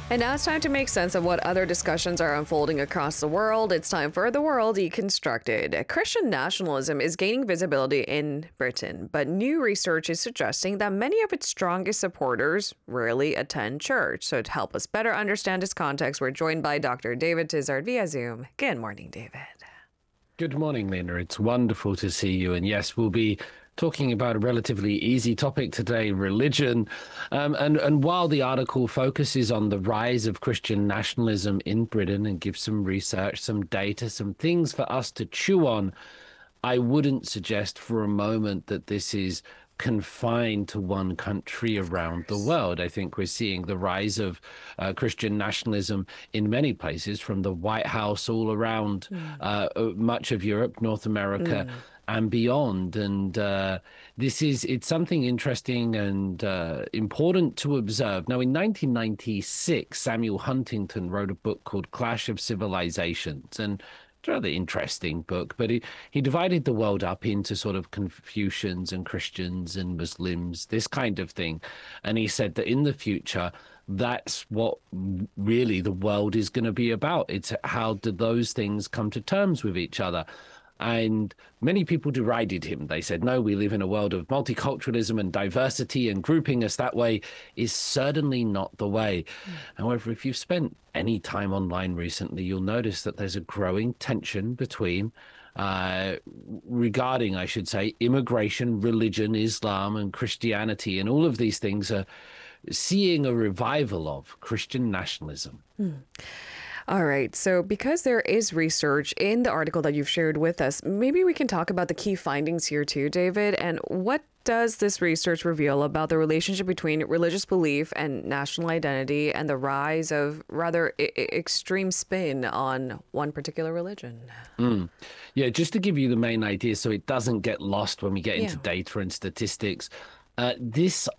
And now it's time to make sense of what other discussions are unfolding across the world. It's time for The World Deconstructed. Christian nationalism is gaining visibility in Britain, but new research is suggesting that many of its strongest supporters rarely attend church. So to help us better understand its context, we're joined by Dr. David Tizard via Zoom. Good morning, David. Good morning, Lena. It's wonderful to see you. And yes, we'll be talking about a relatively easy topic today, religion. And while the article focuses on the rise of Christian nationalism in Britain and gives some research, some data, some things for us to chew on, I wouldn't suggest for a moment that this is confined to one country around the world. I think we're seeing the rise of Christian nationalism in many places, from the White House all around much of Europe, North America, and beyond. And it's something interesting and important to observe. Now, in 1996, Samuel Huntington wrote a book called Clash of Civilizations, and it's a rather interesting book, but he divided the world up into sort of Confucians and Christians and Muslims, this kind of thing. And he said that in the future, that's what really the world is going to be about. It's how do those things come to terms with each other? And many people derided him. They said, no, we live in a world of multiculturalism and diversity, and grouping us that way is certainly not the way. However, if you've spent any time online recently, you'll notice that there's a growing tension between regarding, I should say, immigration, religion, Islam, and Christianity. And all of these things are seeing a revival of Christian nationalism. All right. So because there is research in the article that you've shared with us, maybe we can talk about the key findings here too, David. And what does this research reveal about the relationship between religious belief and national identity and the rise of rather extreme spin on one particular religion? Yeah, just to give you the main idea so it doesn't get lost when we get into data and statistics. This